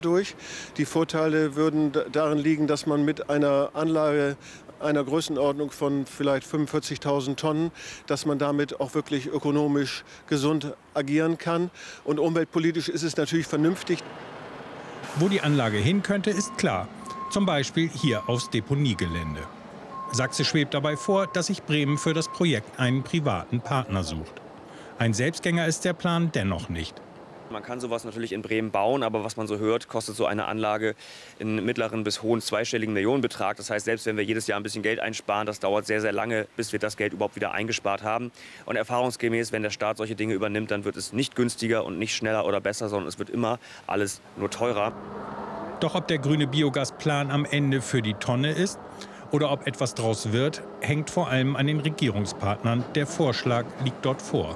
durch. Die Vorteile würden darin liegen, dass man mit einer Anlage einer Größenordnung von vielleicht 45.000 Tonnen, dass man damit auch wirklich ökonomisch gesund agieren kann. Und umweltpolitisch ist es natürlich vernünftig. Wo die Anlage hin könnte, ist klar. Zum Beispiel hier aufs Deponiegelände. Sachse schwebt dabei vor, dass sich Bremen für das Projekt einen privaten Partner sucht. Ein Selbstgänger ist der Plan dennoch nicht. Man kann sowas natürlich in Bremen bauen, aber was man so hört, kostet so eine Anlage in mittleren bis hohen zweistelligen Millionenbetrag. Das heißt, selbst wenn wir jedes Jahr ein bisschen Geld einsparen, das dauert sehr, sehr lange, bis wir das Geld überhaupt wieder eingespart haben. Und erfahrungsgemäß, wenn der Staat solche Dinge übernimmt, dann wird es nicht günstiger und nicht schneller oder besser, sondern es wird immer alles nur teurer. Doch ob der grüne Biogasplan am Ende für die Tonne ist oder ob etwas draus wird, hängt vor allem an den Regierungspartnern. Der Vorschlag liegt dort vor.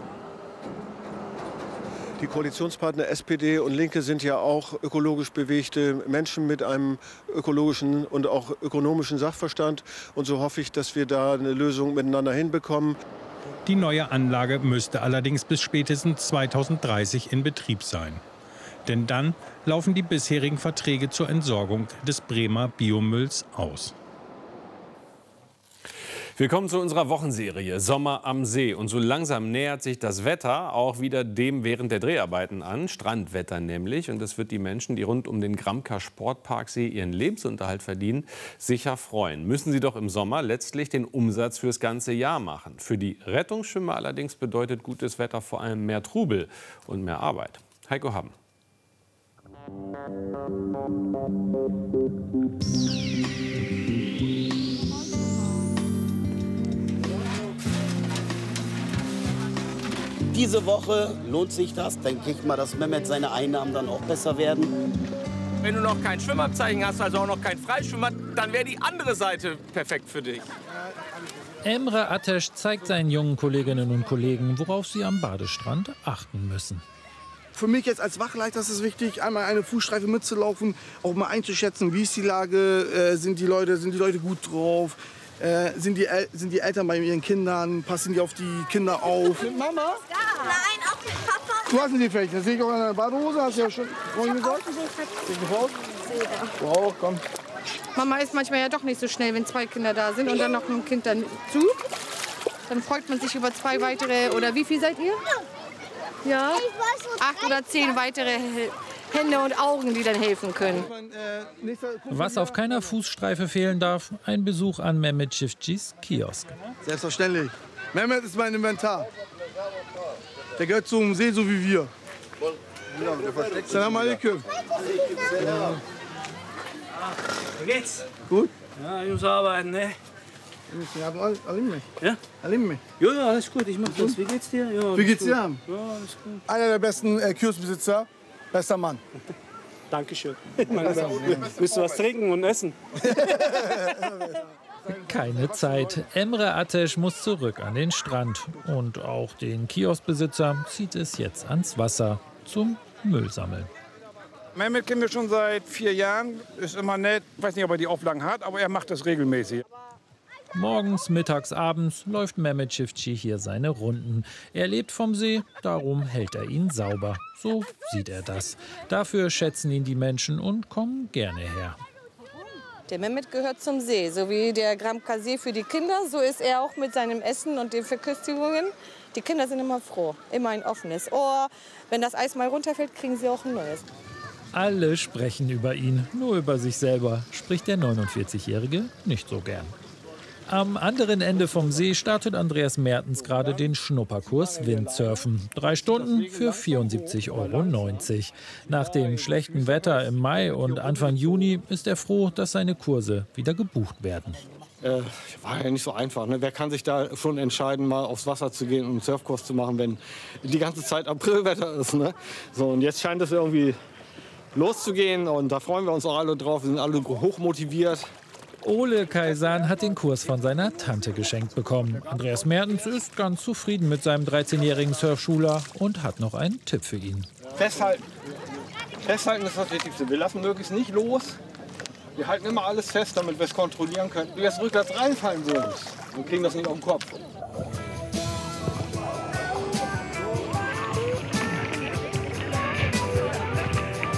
Die Koalitionspartner SPD und Linke sind ja auch ökologisch bewegte Menschen mit einem ökologischen und auch ökonomischen Sachverstand. Und so hoffe ich, dass wir da eine Lösung miteinander hinbekommen. Die neue Anlage müsste allerdings bis spätestens 2030 in Betrieb sein. Denn dann laufen die bisherigen Verträge zur Entsorgung des Bremer Biomülls aus. Willkommen zu unserer Wochenserie Sommer am See. Und so langsam nähert sich das Wetter auch wieder dem während der Dreharbeiten an. Strandwetter nämlich. Und das wird die Menschen, die rund um den Gramka Sportparksee ihren Lebensunterhalt verdienen, sicher freuen. Müssen sie doch im Sommer letztlich den Umsatz fürs ganze Jahr machen. Für die Rettungsschwimmer allerdings bedeutet gutes Wetter vor allem mehr Trubel und mehr Arbeit. Heiko Hamm. Diese Woche lohnt sich das, denke ich mal, dass Mehmet seine Einnahmen dann auch besser werden. Wenn du noch kein Schwimmabzeichen hast, also auch noch kein Freischwimmer, dann wäre die andere Seite perfekt für dich. Emre Ateş zeigt seinen jungen Kolleginnen und Kollegen, worauf sie am Badestrand achten müssen. Für mich jetzt als Wachleiter ist es wichtig, einmal eine Fußstreife mitzulaufen, auch mal einzuschätzen, wie ist die Lage, sind die Leute gut drauf. Sind die Eltern bei ihren Kindern? Passen die auf die Kinder auf? Mit Mama? Nein, auch mit Papa. Du hast die Fähigkeit. Das sehe ich auch an der Badehose. Hast du ja schon vorhin gesagt? Wow, komm. Mama ist manchmal ja doch nicht so schnell, wenn zwei Kinder da sind und dann noch ein Kind dazu. Dann freut man sich über zwei weitere, oder wie viel seid ihr? Ja, 8 oder 10 weitere Hände und Augen, die dann helfen können. Was auf keiner Fußstreife fehlen darf, ein Besuch an Mehmet Çiftçi's Kiosk. Selbstverständlich. Mehmet ist mein Inventar. Der gehört zum See, so wie wir. Salam alaikum. Wie geht's? Gut? Ja, ich muss arbeiten, ne? Ja? Ja, alles gut, ich mach das. Wie geht's dir? Ja, Wie geht's dir? Ja, alles gut. Einer der besten Kioskbesitzer. Bester Mann. Dankeschön. Willst du was trinken und essen? Keine Zeit. Emre Ateş muss zurück an den Strand. Und auch den Kioskbesitzer zieht es jetzt ans Wasser zum Müllsammeln. Mehmet kennen wir schon seit 4 Jahren. Ist immer nett. Ich weiß nicht, ob er die Auflagen hat, aber er macht das regelmäßig. Morgens, mittags, abends läuft Mehmet Çiftçi hier seine Runden. Er lebt vom See, darum hält er ihn sauber. So sieht er das. Dafür schätzen ihn die Menschen und kommen gerne her. Der Mehmet gehört zum See, so wie der Gramka See für die Kinder, so ist er auch mit seinem Essen und den Verköstigungen. Die Kinder sind immer froh, immer ein offenes Ohr. Wenn das Eis mal runterfällt, kriegen sie auch ein neues. Alle sprechen über ihn, nur über sich selber spricht der 49-Jährige nicht so gern. Am anderen Ende vom See startet Andreas Mertens gerade den Schnupperkurs Windsurfen. 3 Stunden für 74,90 €. Nach dem schlechten Wetter im Mai und Anfang Juni ist er froh, dass seine Kurse wieder gebucht werden. War ja nicht so einfach. Ne? Wer kann sich da schon entscheiden, mal aufs Wasser zu gehen und einen Surfkurs zu machen, wenn die ganze Zeit Aprilwetter ist. Ne? So, und jetzt scheint es irgendwie loszugehen und da freuen wir uns auch alle drauf. Wir sind alle hochmotiviert. Ole Kaisan hat den Kurs von seiner Tante geschenkt bekommen. Andreas Mertens ist ganz zufrieden mit seinem 13-jährigen Surfschüler und hat noch einen Tipp für ihn. Festhalten. Festhalten ist das Wichtigste. Wir lassen möglichst nicht los. Wir halten immer alles fest, damit wir es kontrollieren können. Wenn du jetzt rückwärts reinfallen würdest, wir kriegen das nicht auf den Kopf.